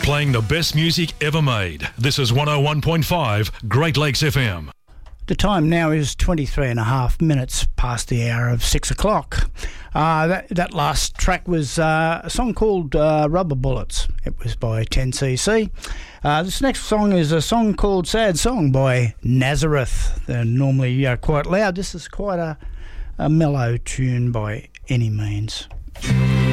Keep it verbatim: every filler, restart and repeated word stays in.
Playing the best music ever made. This is one oh one point five Great Lakes F M. The time now is twenty-three and a half minutes past the hour of six o'clock. Uh, that, that last track was uh, a song called uh, Rubber Bullets. It was by ten C C. Uh, this next song is a song called Sad Song by Nazareth. They're normally uh, quite loud. This is quite a, a mellow tune by any means.